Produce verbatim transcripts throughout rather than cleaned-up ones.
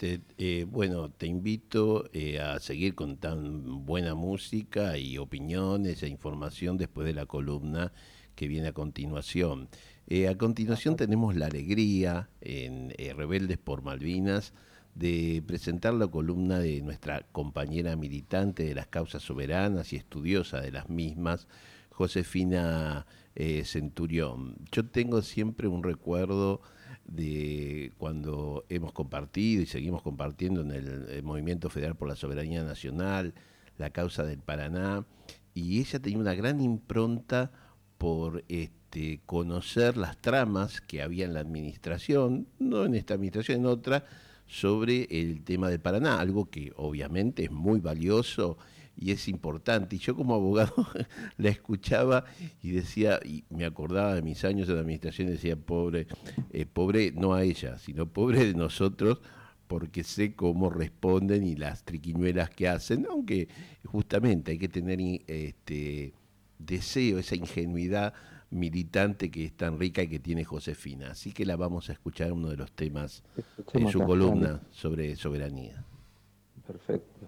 Igualmente, eh, bueno, te invito eh, a seguir con tan buena música y opiniones e información después de la columna que viene a continuación. Eh, a continuación tenemos la alegría en eh, Rebeldes por Malvinas de presentar la columna de nuestra compañera militante de las causas soberanas y estudiosa de las mismas, Josefina eh, Centurión. Yo tengo siempre un recuerdo de cuando hemos compartido y seguimos compartiendo en el, el Movimiento Federal por la Soberanía Nacional, la causa del Paraná, y ella tenía una gran impronta por este, conocer las tramas que había en la administración, no en esta administración, en otra, sobre el tema del Paraná, algo que obviamente es muy valioso y es importante. Y yo como abogado la escuchaba y decía, y me acordaba de mis años en la administración, y decía, pobre, eh, pobre no a ella, sino pobre de nosotros, porque sé cómo responden y las triquiñuelas que hacen, aunque justamente hay que tener este deseo, esa ingenuidad militante que es tan rica y que tiene Josefina. Así que la vamos a escuchar en uno de los temas en su Escuchémosla, dale. columna sobre soberanía. Perfecto.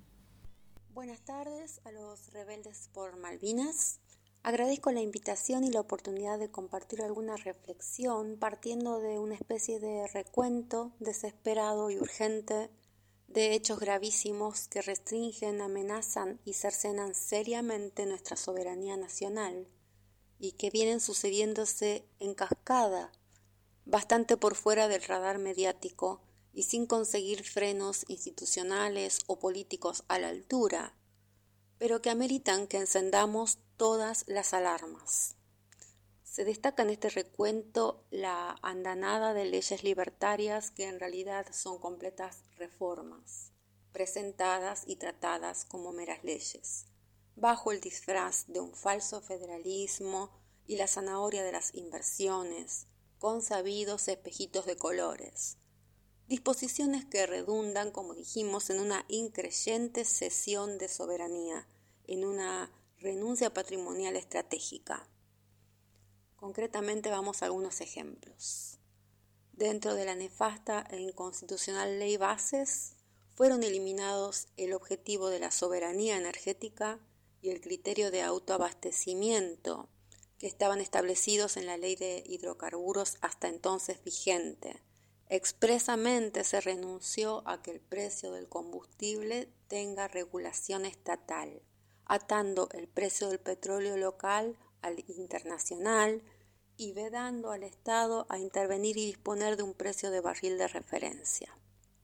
Buenas tardes a los rebeldes por Malvinas. Agradezco la invitación y la oportunidad de compartir alguna reflexión partiendo de una especie de recuento desesperado y urgente de hechos gravísimos que restringen, amenazan y cercenan seriamente nuestra soberanía nacional y que vienen sucediéndose en cascada, bastante por fuera del radar mediático y sin conseguir frenos institucionales o políticos a la altura, pero que ameritan que encendamos todas las alarmas. Se destaca en este recuento la andanada de leyes libertarias que en realidad son completas reformas, presentadas y tratadas como meras leyes, bajo el disfraz de un falso federalismo y la zanahoria de las inversiones, con sabidos espejitos de colores. Disposiciones que redundan, como dijimos, en una increyente cesión de soberanía, en una renuncia patrimonial estratégica. Concretamente vamos a algunos ejemplos. Dentro de la nefasta e inconstitucional Ley Bases, fueron eliminados el objetivo de la soberanía energética y el criterio de autoabastecimiento que estaban establecidos en la Ley de Hidrocarburos hasta entonces vigente. Expresamente se renunció a que el precio del combustible tenga regulación estatal, atando el precio del petróleo local al internacional y vedando al Estado a intervenir y disponer de un precio de barril de referencia.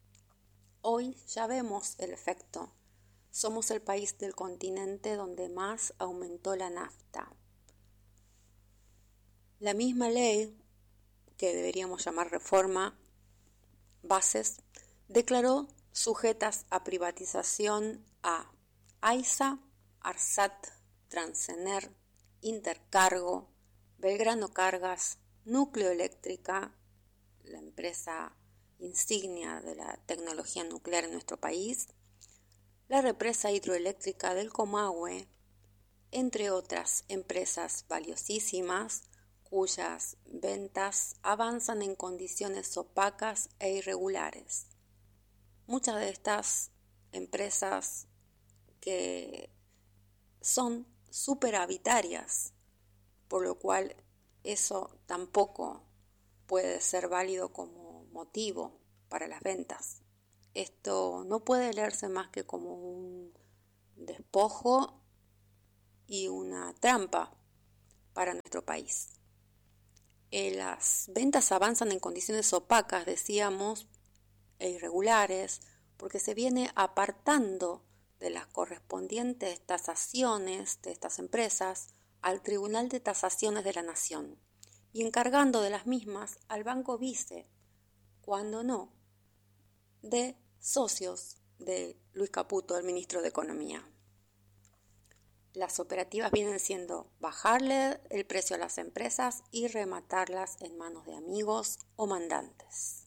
Hoy ya vemos el efecto. Somos el país del continente donde más aumentó la nafta. La misma ley, que deberíamos llamar reforma, Bases, declaró sujetas a privatización a AISA, ARSAT, Transener, Intercargo, Belgrano Cargas, Núcleo Eléctrica, la empresa insignia de la tecnología nuclear en nuestro país, la represa hidroeléctrica del Comahue, entre otras empresas valiosísimas cuyas ventas avanzan en condiciones opacas e irregulares. Muchas de estas empresas que son superavitarias, por lo cual eso tampoco puede ser válido como motivo para las ventas. Esto no puede leerse más que como un despojo y una trampa para nuestro país. Eh, las ventas avanzan en condiciones opacas, decíamos, e irregulares, porque se viene apartando de las correspondientes tasaciones de estas empresas al Tribunal de Tasaciones de la Nación y encargando de las mismas al Banco Vice, cuando no, de socios de Luis Caputo, el ministro de Economía. Las operativas vienen siendo bajarle el precio a las empresas y rematarlas en manos de amigos o mandantes.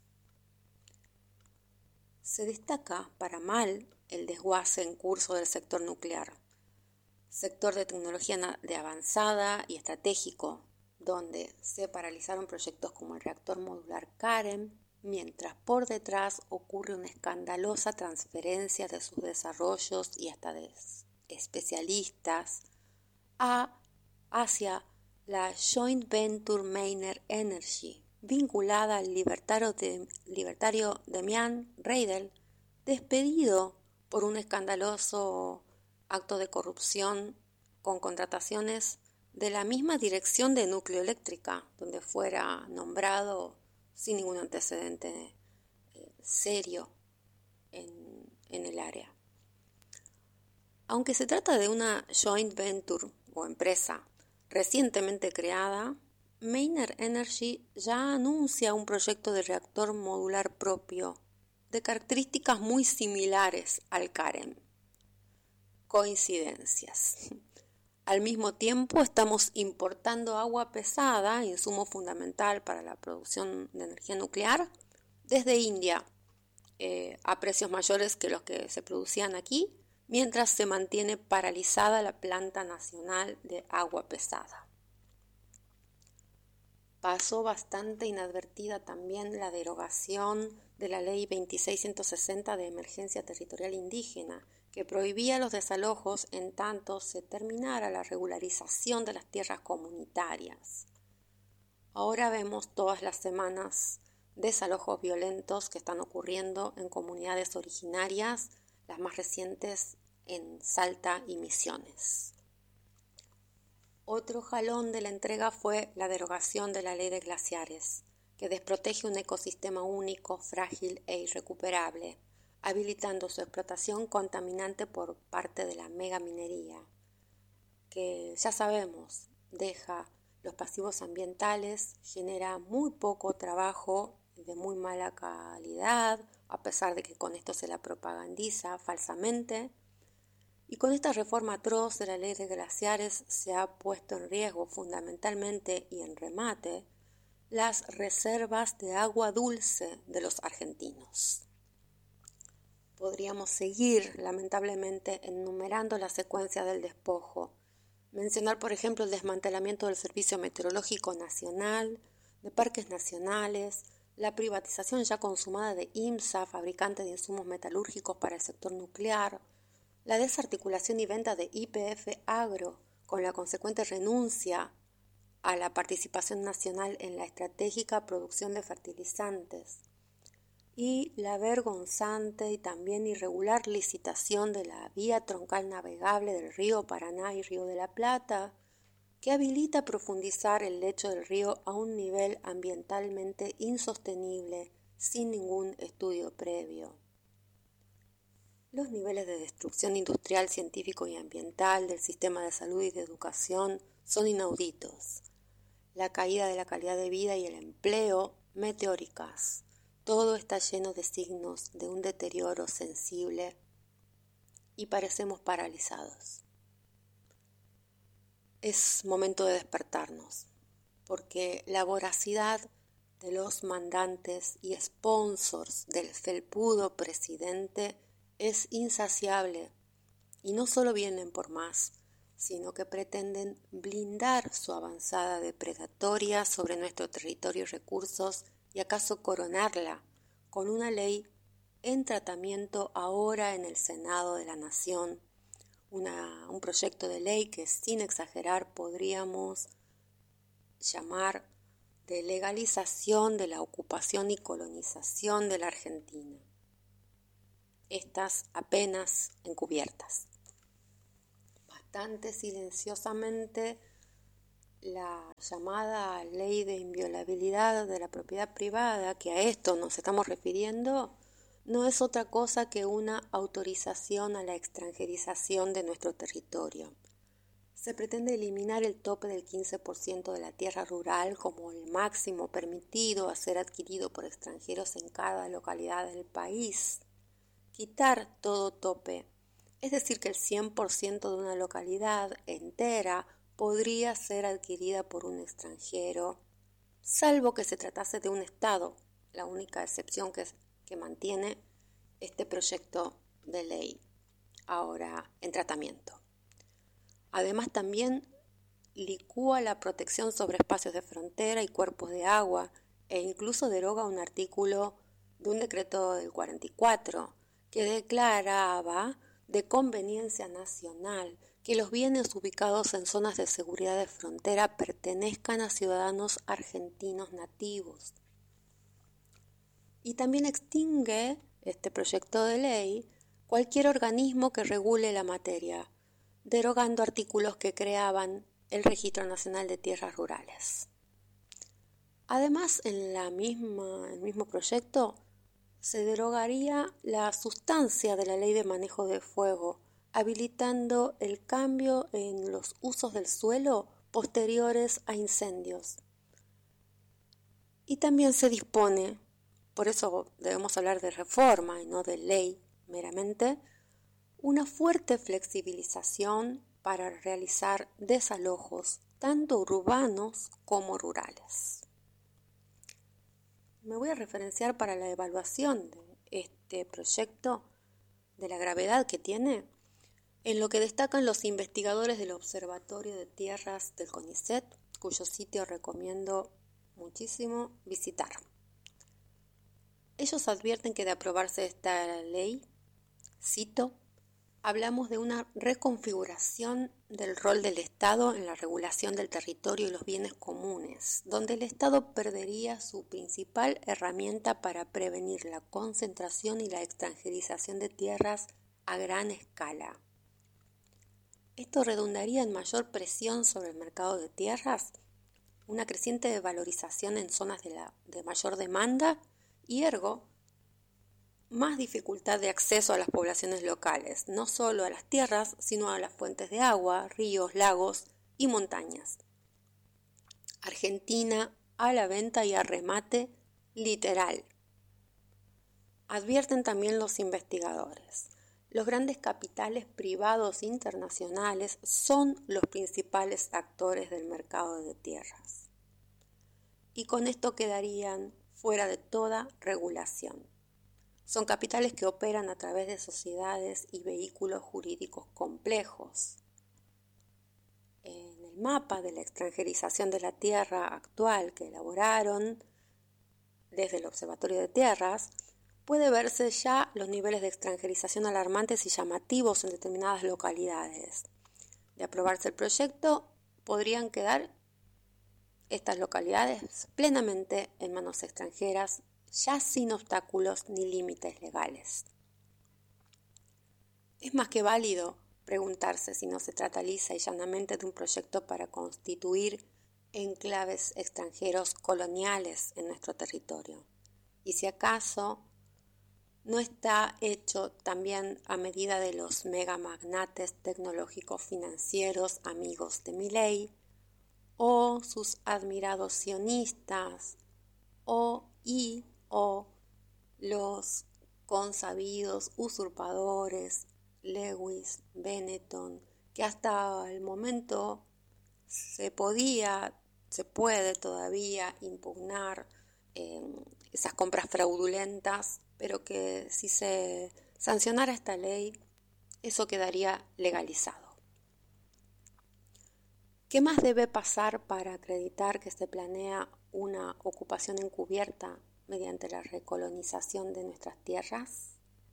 Se destaca para mal el desguace en curso del sector nuclear, sector de tecnología de avanzada y estratégico, donde se paralizaron proyectos como el reactor modular Karen, mientras por detrás ocurre una escandalosa transferencia de sus desarrollos y hasta de especialistas a, hacia la Joint Venture Maynard Energy, vinculada al libertario, de, libertario Demian Reidel, despedido por un escandaloso acto de corrupción con contrataciones de la misma dirección de Nucleoeléctrica, donde fuera nombrado sin ningún antecedente eh, serio en, en el área. Aunque se trata de una joint venture o empresa recientemente creada, Maynard Energy ya anuncia un proyecto de reactor modular propio de características muy similares al CAREM. Coincidencias. Al mismo tiempo estamos importando agua pesada, insumo fundamental para la producción de energía nuclear, desde India, eh, a precios mayores que los que se producían aquí, mientras se mantiene paralizada la planta nacional de agua pesada. Pasó bastante inadvertida también la derogación de la ley veintiséis mil ciento sesenta de emergencia territorial indígena, que prohibía los desalojos en tanto se terminara la regularización de las tierras comunitarias. Ahora vemos todas las semanas desalojos violentos que están ocurriendo en comunidades originarias, las más recientes en Salta y Misiones. Otro jalón de la entrega fue la derogación de la ley de glaciares, que desprotege un ecosistema único, frágil e irrecuperable, habilitando su explotación contaminante por parte de la megaminería, que ya sabemos deja los pasivos ambientales, genera muy poco trabajo de muy mala calidad, a pesar de que con esto se la propagandiza falsamente. Y con esta reforma atroz de la ley de glaciares se ha puesto en riesgo fundamentalmente y en remate las reservas de agua dulce de los argentinos. Podríamos seguir, lamentablemente, enumerando la secuencia del despojo. Mencionar, por ejemplo, el desmantelamiento del Servicio Meteorológico Nacional, de parques nacionales, la privatización ya consumada de IMSA, fabricante de insumos metalúrgicos para el sector nuclear, la desarticulación y venta de Y P F Agro, con la consecuente renuncia a la participación nacional en la estratégica producción de fertilizantes, y la vergonzante y también irregular licitación de la vía troncal navegable del río Paraná y Río de la Plata, que habilita profundizar el lecho del río a un nivel ambientalmente insostenible sin ningún estudio previo. Los niveles de destrucción industrial, científico y ambiental del sistema de salud y de educación son inauditos. La caída de la calidad de vida y el empleo, meteóricas. Todo está lleno de signos de un deterioro sensible y parecemos paralizados. Es momento de despertarnos, porque la voracidad de los mandantes y sponsors del felpudo presidente es insaciable y no solo vienen por más, sino que pretenden blindar su avanzada depredatoria sobre nuestro territorio y recursos y acaso coronarla con una ley en tratamiento ahora en el Senado de la Nación, una, un proyecto de ley que sin exagerar podríamos llamar de legalización de la ocupación y colonización de la Argentina. Estas apenas encubiertas. Bastante silenciosamente, la llamada ley de inviolabilidad de la propiedad privada, que a esto nos estamos refiriendo, no es otra cosa que una autorización a la extranjerización de nuestro territorio. Se pretende eliminar el tope del quince por ciento de la tierra rural como el máximo permitido a ser adquirido por extranjeros en cada localidad del país. Quitar todo tope, es decir, que el cien por ciento de una localidad entera podría ser adquirida por un extranjero, salvo que se tratase de un Estado, la única excepción que, es, que mantiene este proyecto de ley ahora en tratamiento. Además, también licúa la protección sobre espacios de frontera y cuerpos de agua e incluso deroga un artículo de un decreto del cuarenta y cuatro que declaraba de conveniencia nacional que los bienes ubicados en zonas de seguridad de frontera pertenezcan a ciudadanos argentinos nativos. Y también extingue este proyecto de ley cualquier organismo que regule la materia, derogando artículos que creaban el Registro Nacional de Tierras Rurales. Además, en la misma, el mismo proyecto se derogaría la sustancia de la Ley de Manejo de Fuego, habilitando el cambio en los usos del suelo posteriores a incendios. Y también se dispone, por eso debemos hablar de reforma y no de ley meramente, una fuerte flexibilización para realizar desalojos, tanto urbanos como rurales. Me voy a referenciar para la evaluación de este proyecto, de la gravedad que tiene, en lo que destacan los investigadores del Observatorio de Tierras del CONICET, cuyo sitio recomiendo muchísimo visitar. Ellos advierten que de aprobarse esta ley, cito, hablamos de una reconfiguración del rol del Estado en la regulación del territorio y los bienes comunes, donde el Estado perdería su principal herramienta para prevenir la concentración y la extranjerización de tierras a gran escala. Esto redundaría en mayor presión sobre el mercado de tierras, una creciente valorización en zonas de, la, de mayor demanda y ergo más dificultad de acceso a las poblaciones locales, no solo a las tierras, sino a las fuentes de agua, ríos, lagos y montañas. Argentina a la venta y a remate literal. Advierten también los investigadores. Los grandes capitales privados internacionales son los principales actores del mercado de tierras. Y con esto quedarían fuera de toda regulación. Son capitales que operan a través de sociedades y vehículos jurídicos complejos. En el mapa de la extranjerización de la tierra actual que elaboraron desde el Observatorio de Tierras, puede verse ya los niveles de extranjerización alarmantes y llamativos en determinadas localidades. De aprobarse el proyecto, podrían quedar estas localidades plenamente en manos extranjeras, ya sin obstáculos ni límites legales. Es más que válido preguntarse si no se trata lisa y llanamente de un proyecto para constituir enclaves extranjeros coloniales en nuestro territorio, y si acaso no está hecho también a medida de los megamagnates tecnológicos financieros amigos de Milei, o sus admirados sionistas, o y o los consabidos usurpadores Lewis, Benetton, que hasta el momento se podía, se puede todavía impugnar eh, esas compras fraudulentas, pero que si se sancionara esta ley, eso quedaría legalizado. ¿Qué más debe pasar para acreditar que se planea una ocupación encubierta mediante la recolonización de nuestras tierras?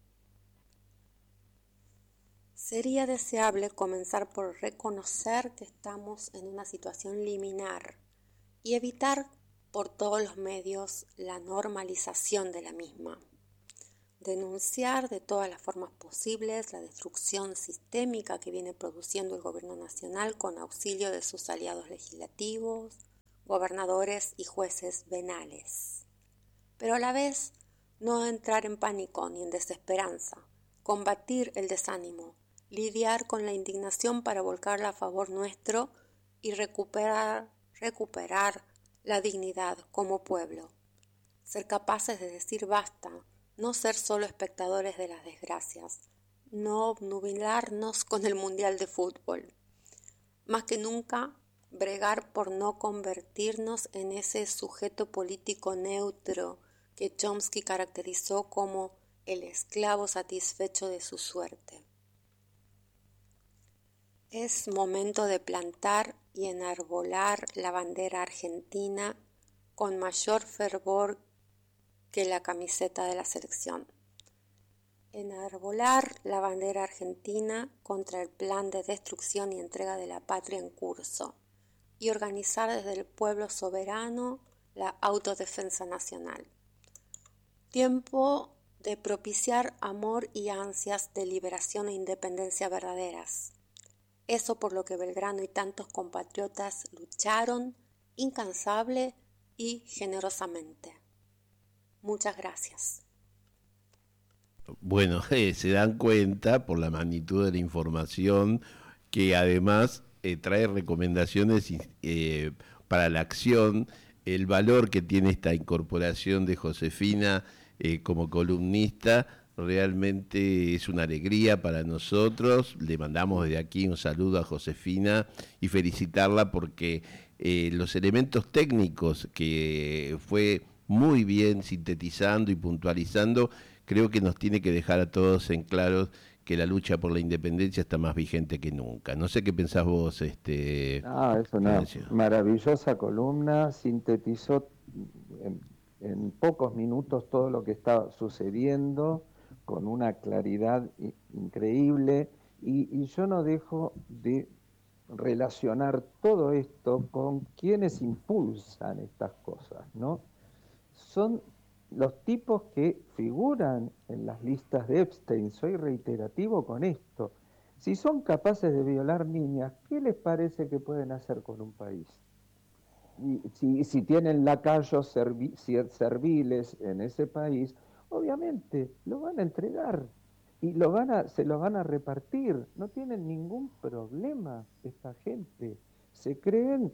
Sería deseable comenzar por reconocer que estamos en una situación liminar y evitar por todos los medios la normalización de la misma. Denunciar de todas las formas posibles la destrucción sistémica que viene produciendo el gobierno nacional con auxilio de sus aliados legislativos, gobernadores y jueces venales. Pero a la vez no entrar en pánico ni en desesperanza, combatir el desánimo, lidiar con la indignación para volcarla a favor nuestro y recuperar, recuperar la dignidad como pueblo. Ser capaces de decir basta, no ser solo espectadores de las desgracias, no obnubilarnos con el Mundial de Fútbol. Más que nunca, bregar por no convertirnos en ese sujeto político neutro que Chomsky caracterizó como el esclavo satisfecho de su suerte. Es momento de plantar y enarbolar la bandera argentina con mayor fervor que la camiseta de la selección. Enarbolar la bandera argentina contra el plan de destrucción y entrega de la patria en curso y organizar desde el pueblo soberano la autodefensa nacional. Tiempo de propiciar amor y ansias de liberación e independencia verdaderas. Eso por lo que Belgrano y tantos compatriotas lucharon incansable y generosamente. Muchas gracias. Bueno, eh, se dan cuenta por la magnitud de la información que además eh, trae recomendaciones eh, para la acción, el valor que tiene esta incorporación de Josefina eh, como columnista. Realmente es una alegría para nosotros. Le mandamos desde aquí un saludo a Josefina y felicitarla porque eh, los elementos técnicos que fue muy bien sintetizando y puntualizando, creo que nos tiene que dejar a todos en claro que la lucha por la independencia está más vigente que nunca. No sé qué pensás vos, este, Ah, es una Florencio. maravillosa columna, sintetizó en, en pocos minutos todo lo que estaba sucediendo con una claridad increíble y, y yo no dejo de relacionar todo esto con quienes impulsan estas cosas, ¿no? Son los tipos que figuran en las listas de Epstein. Soy reiterativo con esto. Si son capaces de violar niñas, ¿qué les parece que pueden hacer con un país? Y si, si tienen lacayos servi serviles en ese país, obviamente lo van a entregar y lo van a, se lo van a repartir. No tienen ningún problema esta gente. Se creen,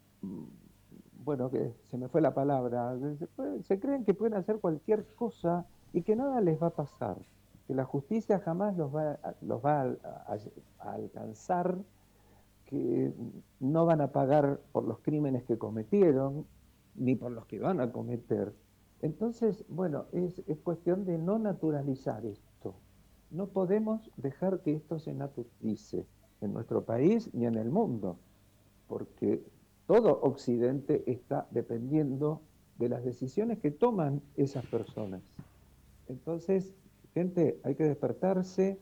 bueno, que se me fue la palabra, se, se creen que pueden hacer cualquier cosa y que nada les va a pasar, que la justicia jamás los va, los va a, a, a alcanzar, que no van a pagar por los crímenes que cometieron, ni por los que van a cometer. Entonces, bueno, es, es cuestión de no naturalizar esto. No podemos dejar que esto se naturalice en nuestro país ni en el mundo, porque todo Occidente está dependiendo de las decisiones que toman esas personas. Entonces, gente, hay que despertarse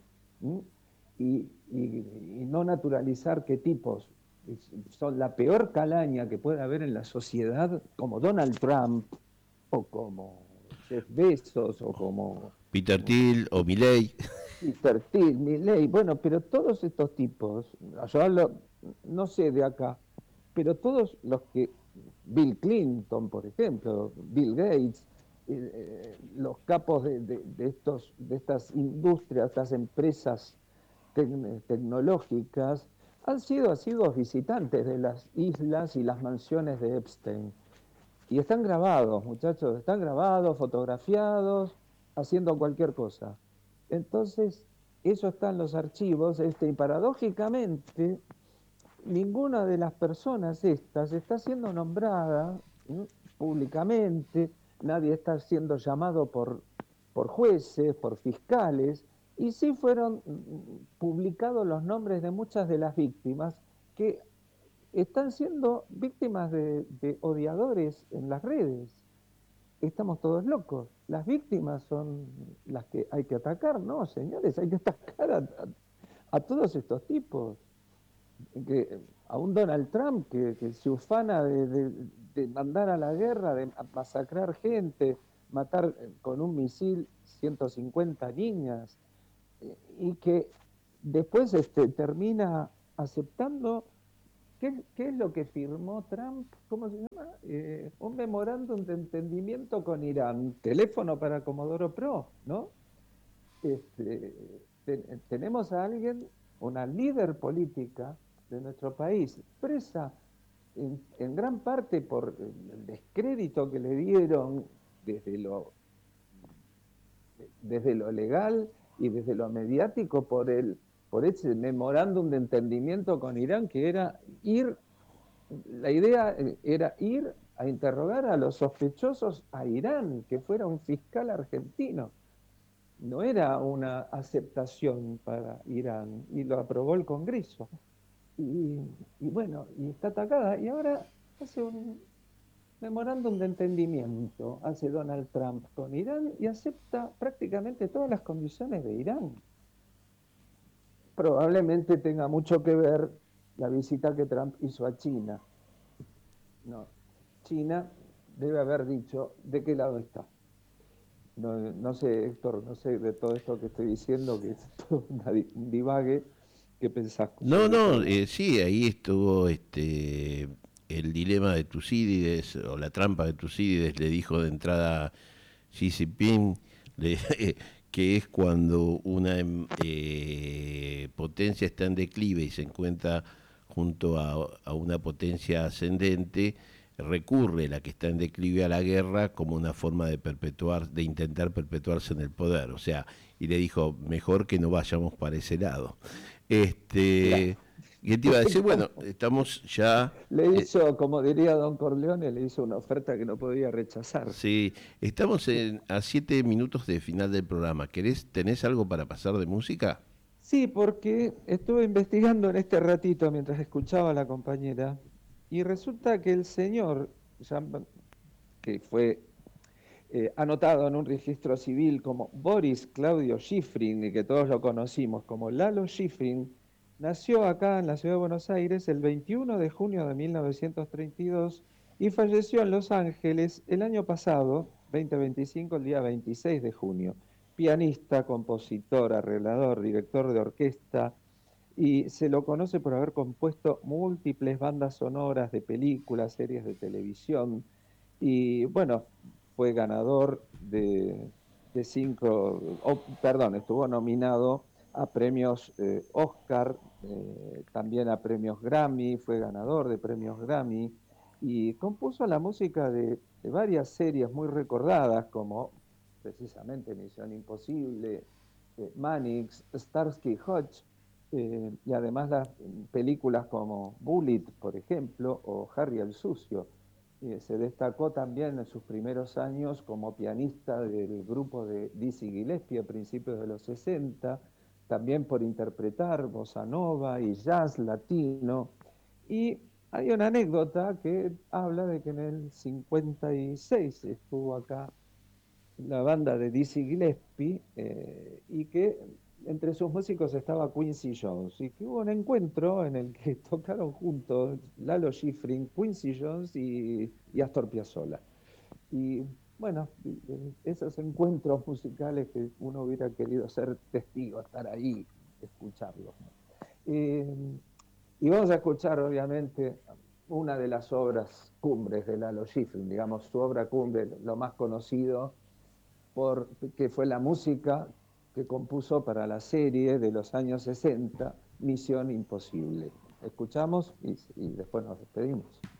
y, y, y no naturalizar que tipos son la peor calaña que puede haber en la sociedad, como Donald Trump, o como Jeff Bezos, o como Peter Thiel o Milei. Peter Thiel, Milei, bueno, pero todos estos tipos, yo hablo, no sé de acá, pero todos los que, Bill Clinton, por ejemplo, Bill Gates, eh, los capos de, de, de, estos, de estas industrias, estas empresas tec- tecnológicas, han sido asiduos visitantes de las islas y las mansiones de Epstein. Y están grabados, muchachos, están grabados, fotografiados, haciendo cualquier cosa. Entonces, eso está en los archivos, este, y paradójicamente, ninguna de las personas estas está siendo nombrada ¿sí? públicamente, nadie está siendo llamado por, por jueces, por fiscales, y sí fueron publicados los nombres de muchas de las víctimas que están siendo víctimas de, de odiadores en las redes. Estamos todos locos. Las víctimas son las que hay que atacar, no, señores, hay que atacar a, a, a todos estos tipos. Que, a un Donald Trump que, que se ufana de, de, de mandar a la guerra, de masacrar gente, matar con un misil ciento cincuenta niñas, y que después este, termina aceptando. ¿Qué, ¿Qué es lo que firmó Trump? ¿Cómo se llama? Eh, un memorándum de entendimiento con Irán. Teléfono para Comodoro Pro, ¿no? Este, te, tenemos a alguien, una líder política de nuestro país, presa en, en gran parte por el descrédito que le dieron desde lo, desde lo legal y desde lo mediático por el por ese memorándum de entendimiento con Irán, que era ir, la idea era ir a interrogar a los sospechosos a Irán, que fuera un fiscal argentino. No era una aceptación para Irán, y lo aprobó el Congreso. Y, y bueno, y está atacada, y ahora hace un, memorándum de entendimiento hace Donald Trump con Irán y acepta prácticamente todas las condiciones de Irán. Probablemente tenga mucho que ver la visita que Trump hizo a China. No, China debe haber dicho de qué lado está. No, no sé, Héctor, no sé de todo esto que estoy diciendo, que es todo un divague. ¿Qué pensás No, sobre no, todo? eh, sí, ahí estuvo este el dilema de Tucídides o la trampa de Tucídides, le dijo de entrada Xi Jinping, le- que es cuando una em, eh, potencia está en declive y se encuentra junto a, a una potencia ascendente, recurre la que está en declive a la guerra como una forma de perpetuar, de intentar perpetuarse en el poder. O sea, y le dijo, mejor que no vayamos para ese lado. Claro. Este, ¿qué te iba a decir? Bueno, Como estamos ya, le eh, hizo, como diría Don Corleone, le hizo una oferta que no podía rechazar. sí, estamos en- a siete minutos de final del programa. ¿Querés, tenés algo para pasar de música? Sí, porque estuve investigando en este ratito mientras escuchaba a la compañera y resulta que el señor, ya- que fue eh, anotado en un registro civil como Boris Claudio Schifrin y que todos lo conocimos como Lalo Schifrin, nació acá en la ciudad de Buenos Aires el veintiuno de junio de mil novecientos treinta y dos y falleció en Los Ángeles el año pasado, dos mil veinticinco, el día veintiséis de junio. Pianista, compositor, arreglador, director de orquesta, y se lo conoce por haber compuesto múltiples bandas sonoras de películas, series de televisión, y bueno, fue ganador de, de cinco, oh, perdón, estuvo nominado a premios eh, Oscar, eh, también a premios Grammy, fue ganador de premios Grammy, y compuso la música de, de varias series muy recordadas, como precisamente Misión Imposible, eh, Mannix, Starsky Hutch, eh, y además las películas como Bullet, por ejemplo, o Harry el Sucio. Eh, se destacó también en sus primeros años como pianista del grupo de Dizzy Gillespie a principios de los sesenta, también por interpretar bossa nova y jazz latino. Y hay una anécdota que habla de que en el cincuenta y seis estuvo acá la banda de Dizzy Gillespie, eh, y que entre sus músicos estaba Quincy Jones, y que hubo un encuentro en el que tocaron juntos Lalo Schifrin, Quincy Jones y, y Astor Piazzolla. Y bueno, esos encuentros musicales que uno hubiera querido ser testigo, estar ahí, escucharlos. Eh, y vamos a escuchar, obviamente, una de las obras cumbres de Lalo Schifrin, digamos, su obra cumbre, lo más conocido, por, que fue la música que compuso para la serie de los años sesenta, Misión Imposible. Escuchamos y, y después nos despedimos.